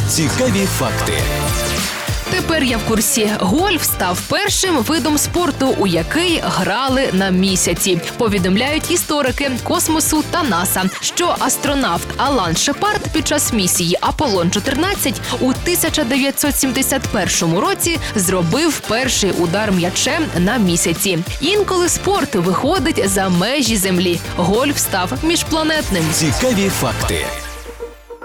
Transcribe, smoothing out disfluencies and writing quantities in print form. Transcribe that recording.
Цікаві факти. Тепер я в курсі. Гольф став першим видом спорту, у який грали на місяці. Повідомляють історики космосу та НАСА, що астронавт Алан Шепард під час місії Аполлон-14 у 1971 році зробив перший удар м'ячем на місяці. Інколи спорт виходить за межі Землі. Гольф став міжпланетним. Цікаві факти.